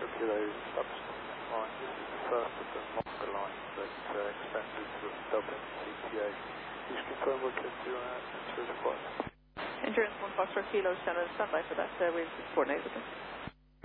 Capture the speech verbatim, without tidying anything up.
Foxtrot Kilo subsequent line. This is the first of the longer lines that uh, extended to Dublin C T A. Please confirm we're clear to uh, enter the flight. Endurance one Foxtrot Kilo, stand, stand by for that. Uh, we'll coordinate with them.